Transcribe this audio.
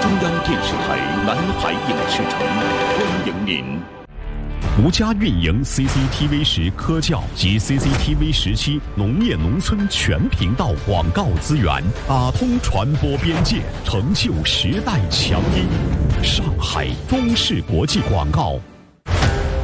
中央电视台南海影视城欢迎您。独家运营 CCTV 10科教及 CCTV 17农业农村全频道广告资源，打通传播边界，成就时代强音。上海中视国际广告